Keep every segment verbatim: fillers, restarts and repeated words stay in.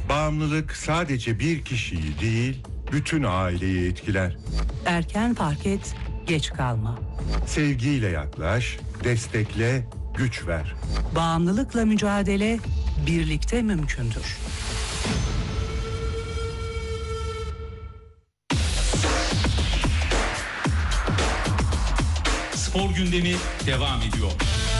Bağımlılık sadece bir kişiyi değil, bütün aileyi etkiler. Erken fark et, geç kalma. Sevgiyle yaklaş, destekle, güç ver. Bağımlılıkla mücadele birlikte mümkündür. Spor gündemi devam ediyor.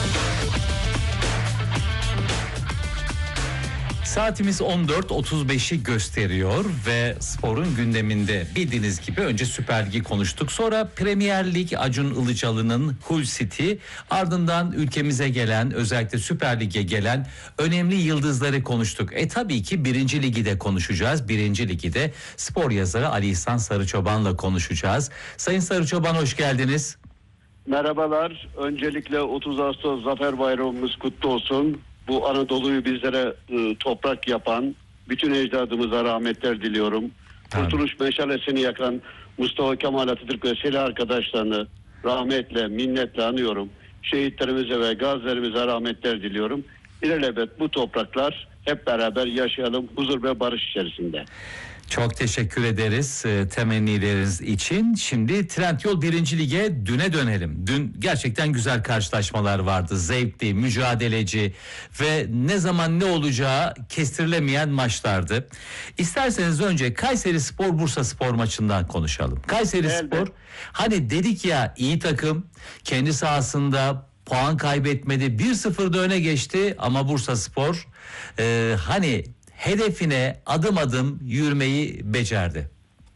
Saatimiz on dört otuz beşi gösteriyor ve sporun gündeminde bildiğiniz gibi önce Süper Lig'i konuştuk. Sonra Premier Lig, Acun Ilıcalı'nın Hull City, ardından ülkemize gelen, özellikle Süper Lig'e gelen önemli yıldızları konuştuk. E tabii ki birinci Ligi de konuşacağız. birinci Ligi de spor yazarı Ali İhsan Sarıçoban'la konuşacağız. Sayın Sarıçoban, hoş geldiniz. Merhabalar. Öncelikle otuz Ağustos Zafer Bayramımız kutlu olsun. Bu Anadolu'yu bizlere e, toprak yapan bütün ecdadımıza rahmetler diliyorum. Tabii. Kurtuluş meşalesini yakan Mustafa Kemal Atatürk ve silah arkadaşlarını rahmetle, minnetle anıyorum. Şehitlerimize ve gazilerimize rahmetler diliyorum. İlelebet bu topraklar hep beraber yaşayalım huzur ve barış içerisinde. Çok teşekkür ederiz e, temennileriniz için. Şimdi Trendyol birinci Lig'e düne dönelim. Dün gerçekten güzel karşılaşmalar vardı. Zevkli, mücadeleci ve ne zaman ne olacağı kestirilemeyen maçlardı. İsterseniz önce Kayserispor Bursaspor maçından konuşalım. Kayserispor, hani dedik ya, iyi takım, kendi sahasında puan kaybetmedi, bir sıfırda öne geçti ama Bursaspor e, hani hedefine adım adım yürümeyi becerdi.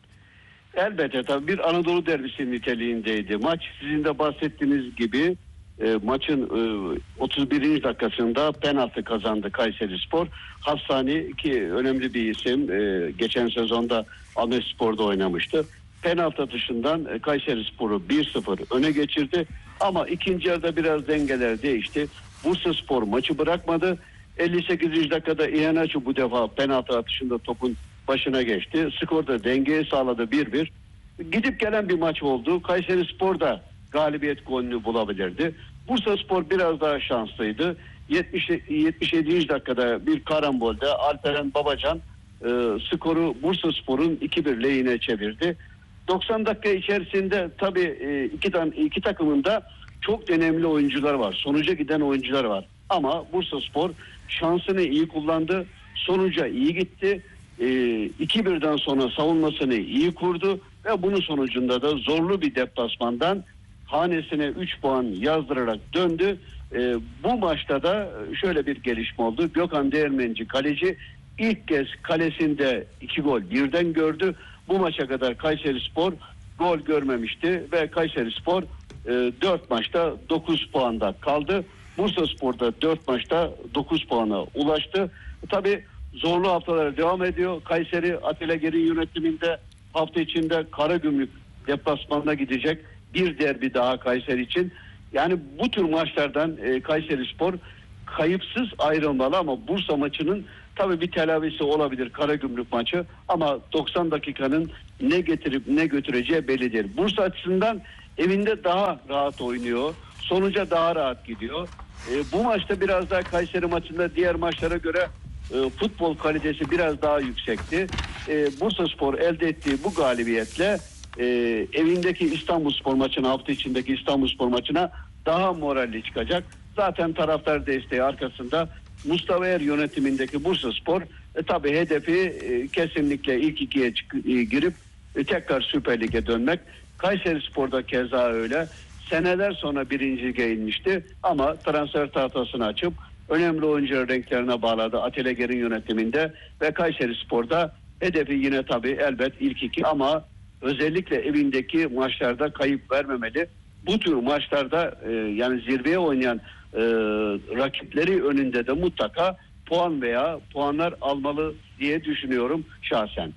Elbette tabii bir Anadolu derbisi niteliğindeydi. Maç sizin de bahsettiğiniz gibi e, maçın e, otuz birinci dakikasında penaltı kazandı Kayserispor. Hafsani ki önemli bir isim, e, geçen sezonda Ahmetspor'da oynamıştı. Penaltı atışından e, Kayserispor'u bir sıfır öne geçirdi. Ama ikinci yarıda biraz dengeler değişti. Bursaspor maçı bırakmadı. elli sekizinci dakikada İheanacho bu defa penaltı atışında topun başına geçti. Skorda dengeyi sağladı bir bir. Gidip gelen bir maç oldu. Kayserispor da galibiyet golünü bulabilirdi. Bursaspor biraz daha şanslıydı. yetmiş, yetmiş yedinci dakikada bir karambolde Alperen Babacan e, skoru Bursaspor'un iki bir lehine çevirdi. doksan dakika içerisinde tabii e, iki, tan- iki takımın da çok önemli oyuncular var. Sonuca giden oyuncular var. Ama Bursaspor şansını iyi kullandı. Sonuca iyi gitti. E, iki birden sonra savunmasını iyi kurdu. Ve bunun sonucunda da zorlu bir deplasmandan hanesine üç puan yazdırarak döndü. E, bu maçta da şöyle bir gelişme oldu. Gökhan Değirmenci kaleci ilk kez kalesinde iki gol birden gördü. Bu maça kadar Kayserispor gol görmemişti ve Kayserispor e, dört maçta dokuz puanda kaldı. Bursaspor'da dört maçta dokuz puana ulaştı. Tabii zorlu haftalar devam ediyor. Kayseri Atilla Ger'in yönetiminde hafta içinde Karagümrük deplasmanına gidecek. Bir derbi daha Kayseri için. Yani bu tür maçlardan e, Kayserispor kayıpsız ayrılmalı ama Bursa maçının tabii bir telafisi olabilir, Karagümrük maçı, ama doksan dakikanın ne getirip ne götüreceği bellidir. Bursa açısından evinde daha rahat oynuyor. Sonuca daha rahat gidiyor. E, bu maçta biraz daha Kayseri maçında diğer maçlara göre e, futbol kalitesi biraz daha yüksekti. E, Bursaspor elde ettiği bu galibiyetle e, evindeki İstanbulspor maçına, hafta içindeki İstanbulspor maçına daha moralli çıkacak. Zaten taraftar desteği arkasında. Mustafa Er yönetimindeki Bursaspor e, tabii hedefi e, kesinlikle ilk ikiye çık- e, girip e, tekrar Süper Lig'e dönmek. Kayserispor'da keza öyle. Seneler sonra birinci lige inmişti ama transfer tahtasını açıp önemli oyuncu renklerine bağladı Atilla Ger'in yönetiminde ve Kayserispor'da hedefi yine tabii elbet ilk iki, ama özellikle evindeki maçlarda kayıp vermemeli. Bu tür maçlarda e, yani zirveye oynayan e, rakipleri önünde de mutlaka puan veya puanlar almalı diye düşünüyorum şahsen.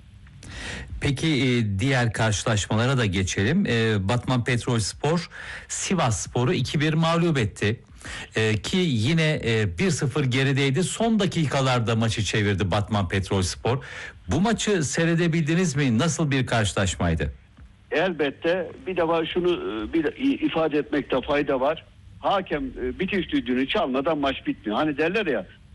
Peki e, diğer karşılaşmalara da geçelim. E, Batman Petrolspor Sivasspor'u iki bir mağlup etti. E, ki yine e, bir sıfır gerideydi. Son dakikalarda maçı çevirdi Batman Petrolspor. Bu maçı seyredebildiniz mi? Nasıl bir karşılaşmaydı? Elbette bir defa şunu e, bir ifade etmekte fayda var. Hakem e, bitiş düdüğünü çalmadan maç bitmiyor. Hani derler ya,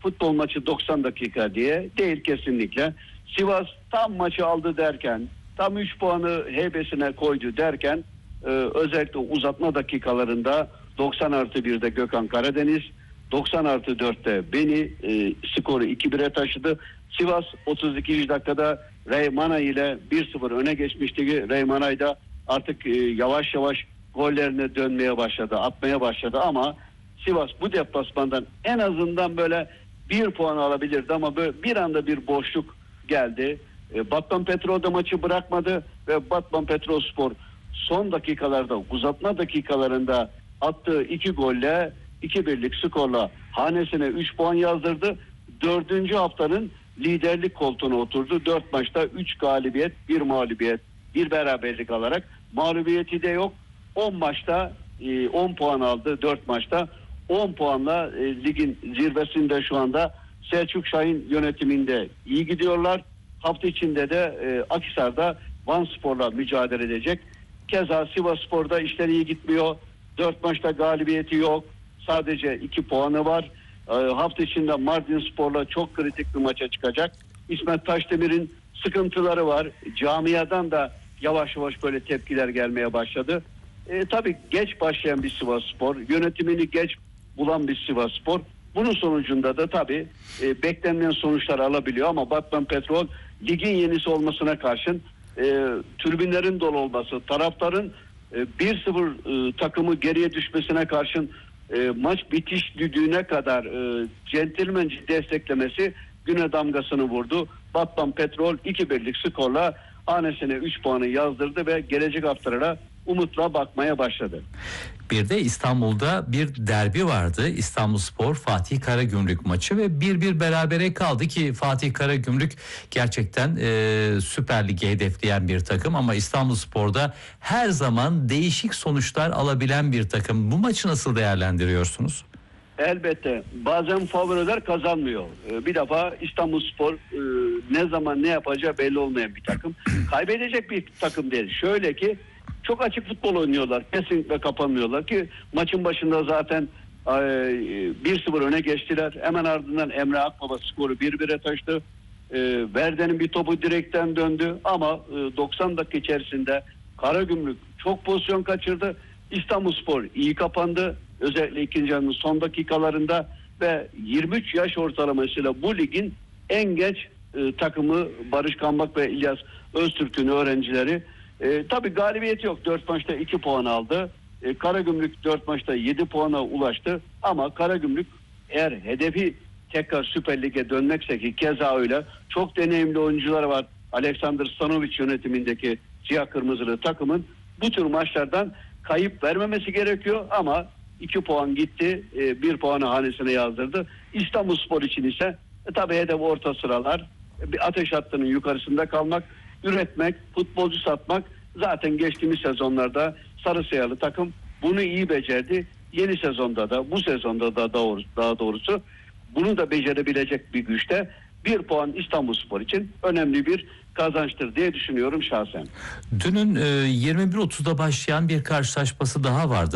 futbol maçı doksan dakika diye. Değil kesinlikle. Sivas tam maçı aldı derken, tam üç puanı heybesine koydu derken e, özellikle uzatma dakikalarında doksan artı birde Gökhan Karadeniz, doksan artı dörtte Beni e, skoru iki bire taşıdı. Sivas otuz ikinci dakikada Reymana ile bir sıfır öne geçmişti. Reymana da artık e, yavaş yavaş gollerine dönmeye başladı, atmaya başladı ama Sivas bu deplasmandan en azından böyle bir puan alabilirdi ama böyle bir anda bir boşluk geldi. E, Batman Petrol da maçı bırakmadı ve Batman Petrolspor son dakikalarda, uzatma dakikalarında attığı iki golle iki birlik skorla hanesine üç puan yazdırdı. Dördüncü haftanın liderlik koltuğuna oturdu. Dört maçta üç galibiyet, bir mağlubiyet, bir beraberlik alarak mağlubiyeti de yok. On maçta on puan aldı. dört maçta on puanla e, ligin zirvesinde şu anda. Selçuk Şahin yönetiminde iyi gidiyorlar. Hafta içinde de e, Akhisar'da Vanspor'la mücadele edecek. Keza Sivasspor'da işler iyi gitmiyor. dört maçta galibiyeti yok. Sadece iki puanı var. E, hafta içinde Mardinspor'la çok kritik bir maça çıkacak. İsmet Taşdemir'in sıkıntıları var. Camiadan da yavaş yavaş böyle tepkiler gelmeye başladı. E, tabii geç başlayan bir Sivasspor, yönetimini geç bulan bir Sivasspor. Bunun sonucunda da tabii e, beklenmeyen sonuçlar alabiliyor ama Batman Petrol ligin yenisi olmasına karşın e, tribünlerin dolu olması, taraftarın e, bir sıfır e, takımı geriye düşmesine karşın e, maç bitiş düdüğüne kadar e, centilmence desteklemesi güne damgasını vurdu. Batman Petrol iki birlik skorla hanesine üç puanı yazdırdı ve gelecek haftalara umutla bakmaya başladı. Bir de İstanbul'da bir derbi vardı. İstanbulspor Fatih Karagümrük maçı ve bir bir berabere kaldı ki Fatih Karagümrük gerçekten e, Süper Lig'e hedefleyen bir takım ama İstanbulspor'da her zaman değişik sonuçlar alabilen bir takım. Bu maçı nasıl değerlendiriyorsunuz? Elbette bazen favoriler kazanmıyor. Ee, bir defa İstanbulspor e, ne zaman ne yapacağı belli olmayan bir takım. Kaybedecek bir takım değil. Şöyle ki çok açık futbol oynuyorlar. Kesinlikle kapanmıyorlar ki maçın başında zaten e, bir sıfır öne geçtiler. Hemen ardından Emre Akbaba skoru bir bire taştı. E, Verde'nin bir topu direkten döndü ama e, doksan dakika içerisinde Karagümrük çok pozisyon kaçırdı. İstanbulspor iyi kapandı. Özellikle ikinci yarının son dakikalarında ve yirmi üç yaş ortalamasıyla bu ligin en genç e, takımı Barış Kambak ve İlyas Öztürk'ün öğrencileri. E, tabii galibiyet yok. dört maçta iki puan aldı. E, Karagümrük dört maçta yedi puana ulaştı. Ama Karagümrük eğer hedefi tekrar Süper Lig'e dönmekse ki keza öyle çok deneyimli oyuncular var. Aleksandr Stanovic yönetimindeki siyah kırmızılı takımın bu tür maçlardan kayıp vermemesi gerekiyor ama iki puan gitti, bir puanı hanesine yazdırdı. İstanbulspor için ise e, tabii hedef orta sıralar, bir ateş hattının yukarısında kalmak, üretmek, futbolcu satmak. Zaten geçtiğimiz sezonlarda sarı siyahlı takım bunu iyi becerdi. Yeni sezonda da, bu sezonda da doğrusu, daha doğrusu bunu da becerebilecek bir güçte. Bir puan İstanbulspor için önemli bir kazançtır diye düşünüyorum şahsen. Dünün e, yirmi bir otuzda başlayan bir karşılaşması daha vardı.